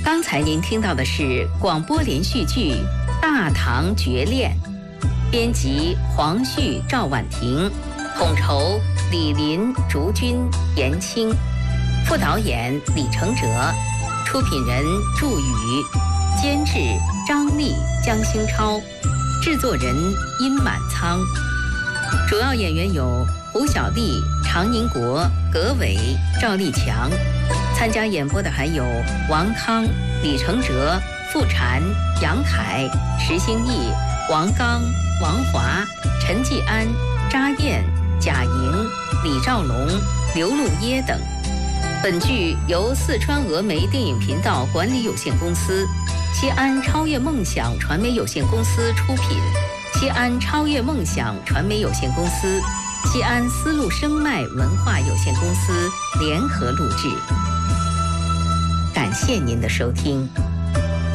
刚才您听到的是广播连续剧《大唐绝恋》，编辑黄旭、赵婉婷，统筹李林、竹君、严青，副导演李承哲，出品人祝宇，监制张丽、江兴超，制作人殷满仓。主要演员有胡小丽、常宁国、葛伟、赵立强。参加演播的还有王康、李承哲、傅婵、杨凯、石兴义、王刚、王华、陈继安、查燕、贾莹、李兆龙、刘路耶等。本剧由四川峨眉电影频道管理有限公司、西安超越梦想传媒有限公司出品，西安超越梦想传媒有限公司、西安丝路声脉文化有限公司联合录制。感谢您的收听。